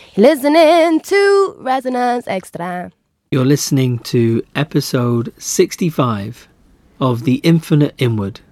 Listening to Resonance Extra. You're listening to episode 65 of The Infinite Inward,